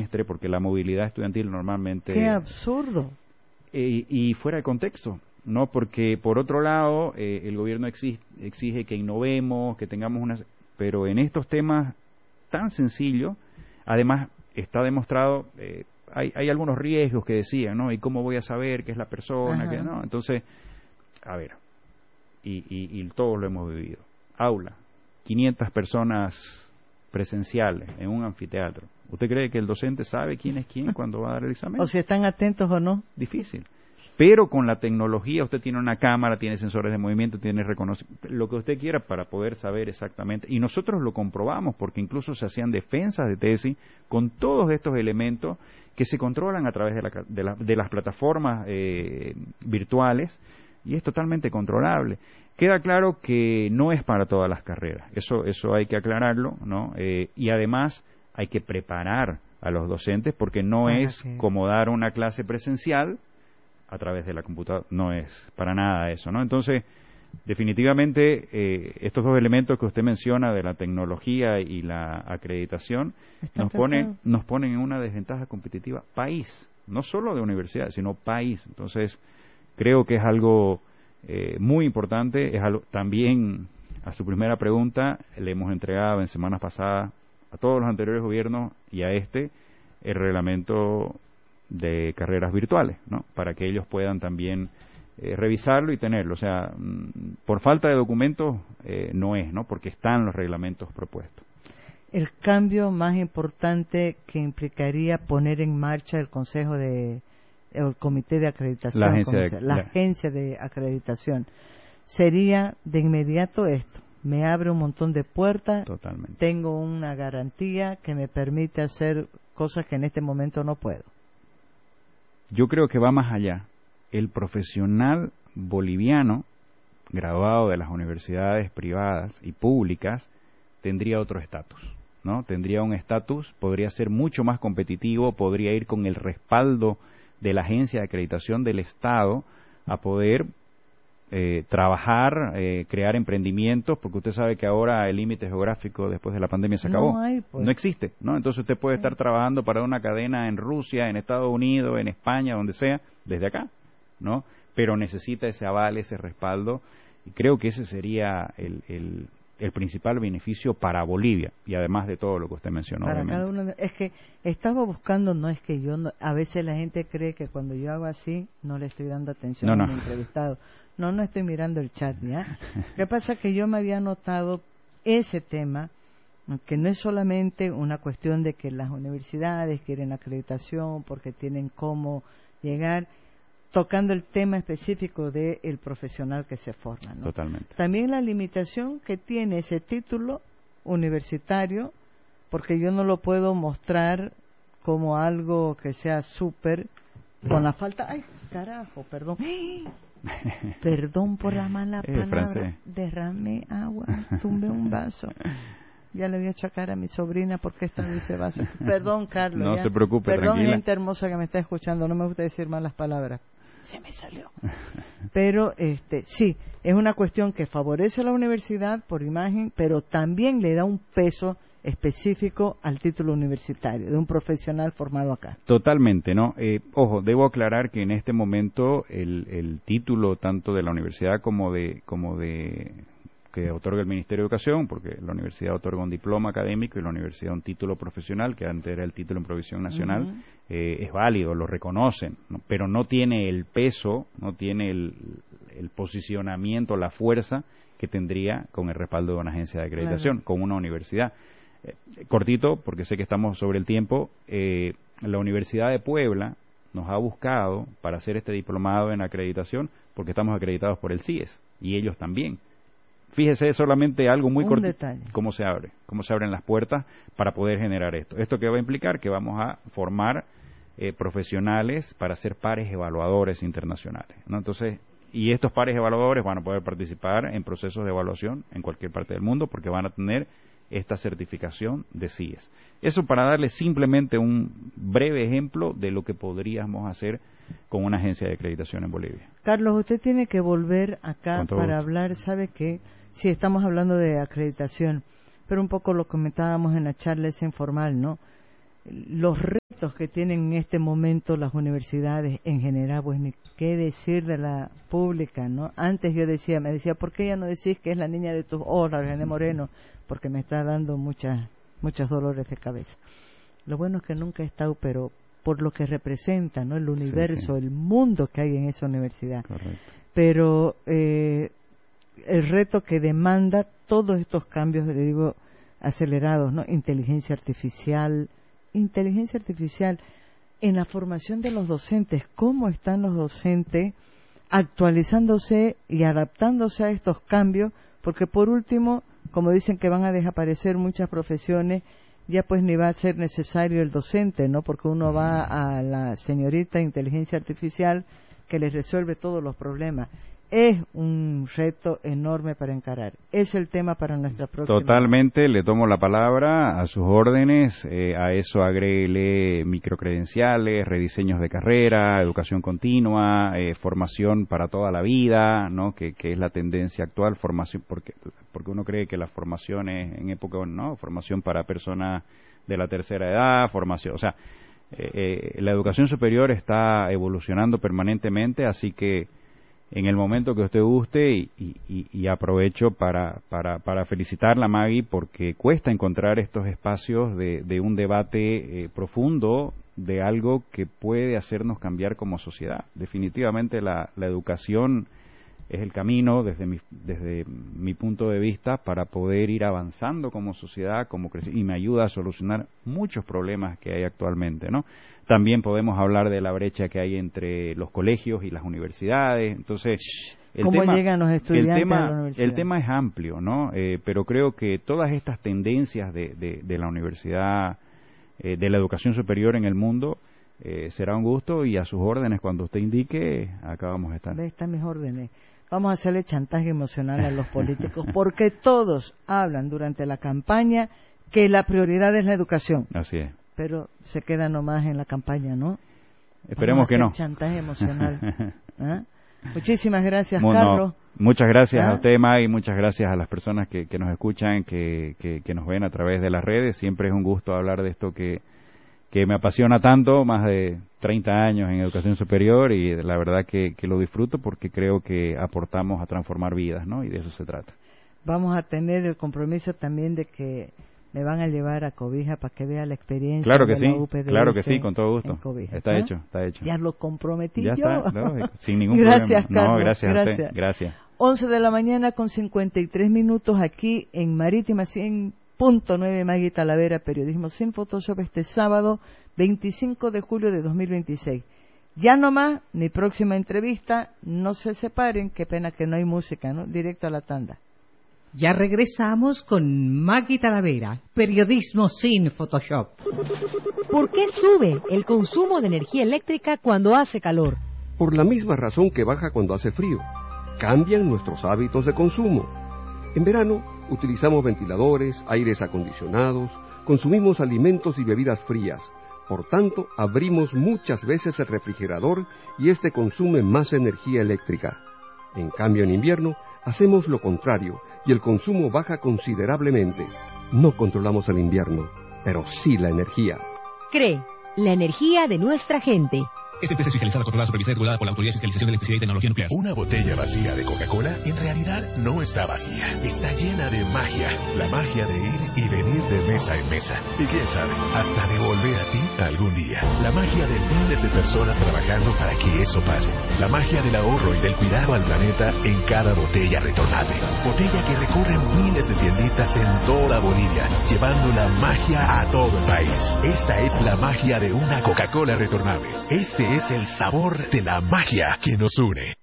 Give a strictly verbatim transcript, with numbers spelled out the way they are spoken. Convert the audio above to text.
semestre, porque la movilidad estudiantil normalmente... ¡Qué absurdo! Eh, y fuera de contexto, ¿no? Porque por otro lado, eh, el gobierno exige, exige que innovemos, que tengamos unas... Pero en estos temas tan sencillos, además está demostrado, eh, hay, hay algunos riesgos que decían, ¿no? ¿Y cómo voy a saber qué es la persona? Que, ¿no? Entonces, a ver, y, y, y todos lo hemos vivido. Aula, quinientas personas presenciales en un anfiteatro. ¿Usted cree que el docente sabe quién es quién cuando va a dar el examen? O si están atentos o no. Difícil. Pero con la tecnología usted tiene una cámara, tiene sensores de movimiento, tiene reconocimiento, lo que usted quiera para poder saber exactamente. Y nosotros lo comprobamos porque incluso se hacían defensas de tesis con todos estos elementos que se controlan a través de, la, de, la, de las plataformas eh, virtuales y es totalmente controlable. Queda claro que no es para todas las carreras, eso eso hay que aclararlo, ¿no? Eh, y además hay que preparar a los docentes porque no para es que... como dar una clase presencial a través de la computadora, no es para nada eso, ¿no? Entonces, definitivamente, eh, estos dos elementos que usted menciona de la tecnología y la acreditación nos ponen, nos ponen en una desventaja competitiva país, no solo de universidades, sino país. Entonces, creo que es algo eh, muy importante, es algo, también a su primera pregunta le hemos entregado en semanas pasadas a todos los anteriores gobiernos y a este el reglamento de carreras virtuales, ¿no? Para que ellos puedan también eh, revisarlo y tenerlo. O sea, mmm, por falta de documentos eh, no es, ¿no? Porque están los reglamentos propuestos. El cambio más importante que implicaría poner en marcha el Consejo de el Comité de Acreditación, la agencia, de, la, la agencia de acreditación, sería de inmediato esto. Me abre un montón de puertas. Totalmente. Tengo una garantía que me permite hacer cosas que en este momento no puedo. Yo creo que va más allá. El profesional boliviano, graduado de las universidades privadas y públicas, tendría otro estatus, ¿no? Tendría un estatus, podría ser mucho más competitivo, podría ir con el respaldo de la agencia de acreditación del Estado a poder eh, trabajar, eh, crear emprendimientos, porque usted sabe que ahora el límite geográfico después de la pandemia se acabó. No hay, pues. No existe, ¿no? Entonces usted puede estar trabajando para una cadena en Rusia, en Estados Unidos, en España, donde sea, desde acá, ¿no? Pero necesita ese aval, ese respaldo, y creo que ese sería el, el, el principal beneficio para Bolivia, y además de todo lo que usted mencionó. Para obviamente. cada uno de, es que estaba buscando, no es que yo, no, a veces la gente cree que cuando yo hago así, no le estoy dando atención no, a no. mi entrevistado. No, no estoy mirando el chat, ¿ya? Lo que pasa es que yo me había notado ese tema, que no es solamente una cuestión de que las universidades quieren acreditación porque tienen cómo llegar, tocando el tema específico del profesional que se forma, ¿no? Totalmente. También la limitación que tiene ese título universitario, porque yo no lo puedo mostrar como algo que sea súper, con la falta... ¡Ay, carajo! Perdón. Perdón por la mala palabra. Derramé agua, tumbé un vaso. Ya le voy a achacar a mi sobrina porque esta vez ese vaso. Perdón, Carlos. No ya. se preocupe, Perdón, tranquila. gente hermosa que me está escuchando. No me gusta decir malas palabras. Se me salió. Pero este, sí, es una cuestión que favorece a la universidad por imagen, pero también le da un peso específico al título universitario de un profesional formado acá. Totalmente, ¿no? Eh, ojo, debo aclarar que en este momento el, el título tanto de la universidad como de como de que otorga el Ministerio de Educación, porque la universidad otorga un diploma académico y la universidad un título profesional, que antes era el título en provisión nacional, uh-huh. eh, es válido, lo reconocen, ¿no? Pero no tiene el peso, no tiene el, el posicionamiento, la fuerza que tendría con el respaldo de una agencia de acreditación, claro. Con una universidad. Eh, cortito, porque sé que estamos sobre el tiempo, eh, la Universidad de Puebla nos ha buscado para hacer este diplomado en acreditación porque estamos acreditados por el C I E S y ellos también. Fíjese solamente algo muy cortito, cómo se abre, cómo se abren las puertas para poder generar esto. Esto que va a implicar que vamos a formar eh, profesionales para ser pares evaluadores internacionales, ¿no? Entonces, y estos pares evaluadores van a poder participar en procesos de evaluación en cualquier parte del mundo porque van a tener esta certificación de C I E S. Eso para darle simplemente un breve ejemplo de lo que podríamos hacer con una agencia de acreditación en Bolivia. Carlos, usted tiene que volver acá para gusto. hablar, ¿sabe qué? Sí, estamos hablando de acreditación, pero un poco lo comentábamos en la charla esa informal, ¿no? Los retos que tienen en este momento las universidades en general, pues ni qué decir de la pública, ¿no? Antes yo decía, me decía, ¿por qué ya no decís que es la niña de tus ojos, René Moreno? Porque me está dando muchas, muchos dolores de cabeza. Lo bueno es que nunca he estado, pero por lo que representa, ¿no? El universo, sí, sí. el mundo que hay en esa universidad. Correcto. Pero eh, el reto que demanda todos estos cambios, le digo, acelerados, ¿no? Inteligencia artificial, inteligencia artificial en la formación de los docentes. ¿Cómo están los docentes actualizándose y adaptándose a estos cambios? Porque por último, como dicen que van a desaparecer muchas profesiones, ya pues ni va a ser necesario el docente, ¿no? Porque uno va a la señorita inteligencia artificial que les resuelve todos los problemas. Es un reto enorme para encarar. Es el tema para nuestra próxima. Totalmente, le tomo la palabra, a sus órdenes. Eh, a eso agréguele microcredenciales, rediseños de carrera, educación continua, eh, formación para toda la vida, ¿no? Que, que es la tendencia actual, formación, porque porque uno cree que la formación es en época, ¿no? Formación para personas de la tercera edad, formación, o sea, eh, eh, la educación superior está evolucionando permanentemente, así que en el momento que usted guste, y, y, y aprovecho para, para, para felicitarla, Maggie, porque cuesta encontrar estos espacios de, de un debate eh, profundo de algo que puede hacernos cambiar como sociedad. Definitivamente la, la educación es el camino, desde mi, desde mi punto de vista, para poder ir avanzando como sociedad, como creci- y me ayuda a solucionar muchos problemas que hay actualmente, ¿no? También podemos hablar de la brecha que hay entre los colegios y las universidades. Entonces, el ¿cómo tema, llegan los estudiantes el tema, a la universidad? El tema es amplio, ¿no? Eh, pero creo que todas estas tendencias de, de, de la universidad, eh, de la educación superior en el mundo, eh, será un gusto, y a sus órdenes, cuando usted indique, acá vamos a estar. Ve, está mis órdenes. Vamos a hacerle chantaje emocional a los políticos, porque todos hablan durante la campaña que la prioridad es la educación. Así es. Pero se queda nomás en la campaña, ¿no? Esperemos que no. Chantaje emocional. ¿Ah? Muchísimas gracias, bueno, Carlos. Muchas gracias ¿Ah? a usted, May, y muchas gracias a las personas que, que nos escuchan, que, que, que nos ven a través de las redes. Siempre es un gusto hablar de esto que, que me apasiona tanto, más de treinta años en educación superior, y la verdad que, que lo disfruto porque creo que aportamos a transformar vidas, ¿no? Y de eso se trata. Vamos a tener el compromiso también de que me van a llevar a Cobija para que vea la experiencia. Claro que de sí, la U P D S claro que sí, con todo gusto. Cobija, está ¿eh? hecho, está hecho. Ya lo comprometí ya yo. Está, lógico, sin ningún gracias, problema. Carlos, no, gracias, gracias. a usted, gracias. once de la mañana con cincuenta y tres minutos aquí en Marítima cien punto nueve, Maggie Talavera, Periodismo sin Photoshop, este sábado veinticinco de julio de dos mil veintiséis. Ya nomás, mi próxima entrevista, no se separen, qué pena que no hay música, ¿no? Directo a la tanda. Ya regresamos con Maggie Talavera, Periodismo sin Photoshop. ¿Por qué sube el consumo de energía eléctrica cuando hace calor? Por la misma razón que baja cuando hace frío. Cambian nuestros hábitos de consumo. En verano utilizamos ventiladores, aires acondicionados, consumimos alimentos y bebidas frías. Por tanto, abrimos muchas veces el refrigerador y este consume más energía eléctrica. En cambio, en invierno, hacemos lo contrario y el consumo baja considerablemente. No controlamos el invierno, pero sí la energía. CRE, la energía de nuestra gente. Esta empresa es fiscalizada, controlada, supervisada y regulada por la Autoridad de Fiscalización de Electricidad y Tecnología Nuclear. Una botella vacía de Coca-Cola en realidad no está vacía. Está llena de magia. La magia de ir y venir de mesa en mesa. Y quién sabe, hasta de volver a ti algún día. La magia de miles de personas trabajando para que eso pase. La magia del ahorro y del cuidado al planeta en cada botella retornable. Botella que recorre miles de tienditas en toda Bolivia, llevando la magia a todo el país. Esta es la magia de una Coca-Cola retornable. Este es el sabor de la magia que nos une.